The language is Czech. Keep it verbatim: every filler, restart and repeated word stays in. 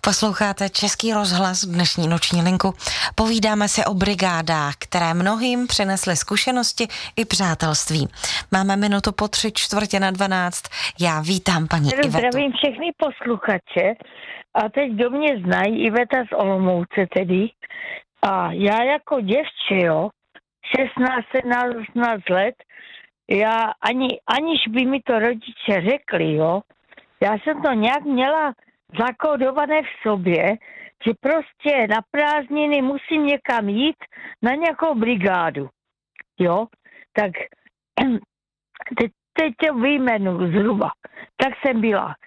Posloucháte Český rozhlas, dnešní noční linku. Povídáme si o brigádách, které mnohým přinesly zkušenosti i přátelství. Máme minutu po tři čtvrtě na dvanáct. Já vítám paní Ivetu. Zdravím všechny posluchače a teď do mě znají Iveta z Olomouce tedy. A já jako děvče, jo, šestnáct, sedmnáct, osmnáct let, já ani, aniž by mi to rodiče řekli, jo, já jsem to nějak měla zakódované v sobě, že prostě na prázdniny musím někam jít na nějakou brigádu, jo, tak teď, teď to vyjmenu zhruba. Tak jsem byla